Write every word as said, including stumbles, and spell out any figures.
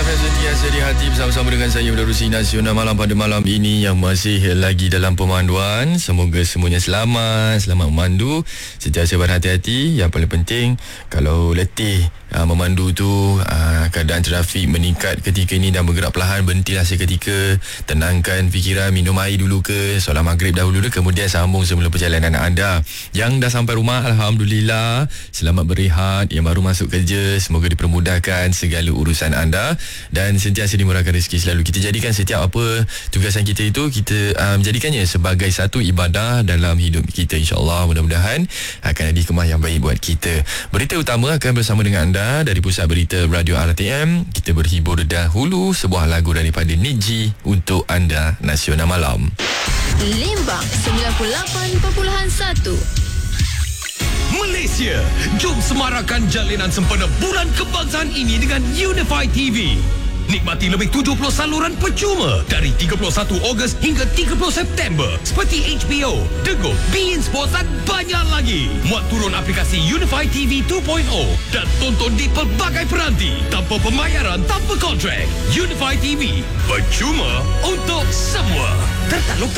Sentiasa di hati bersama-sama dengan saya Menerusi Nasional Malam pada malam ini yang masih lagi dalam pemanduan. Semoga semuanya selamat, selamat memandu, sentiasa berhati-hati. Yang paling penting, kalau letih aa, memandu tu, aa, keadaan trafik meningkat ketika ini dan bergerak perlahan, berhentilah seketika, tenangkan fikiran, minum air dulu ke, solat maghrib dahulu ke, kemudian sambung semula perjalanan anda. Yang dah sampai rumah, Alhamdulillah, selamat berehat. Yang baru masuk kerja, semoga dipermudahkan segala urusan anda dan sentiasa dimurahkan rezeki selalu. Kita jadikan setiap apa tugasan kita itu, kita uh, menjadikannya sebagai satu ibadah dalam hidup kita. InsyaAllah mudah-mudahan akan ada hikmah yang baik buat kita. Berita utama akan bersama dengan anda dari Pusat Berita Radio R T M. Kita berhibur dahulu sebuah lagu daripada Niji untuk anda Nasional Malam. Limbang sembilan puluh lapan perpuluhan satu. Malaysia, jom semarakkan jalinan sempena Bulan Kebangsaan ini dengan Unify T V. Nikmati lebih tujuh puluh saluran percuma dari tiga puluh satu Ogos hingga tiga puluh September seperti H B O, Dego, beIN Sports dan banyak lagi. Muat turun aplikasi Unify T V dua titik kosong dan tonton di pelbagai peranti tanpa pembayaran, tanpa kontrak. Unify T V, percuma untuk semua. Tertakluk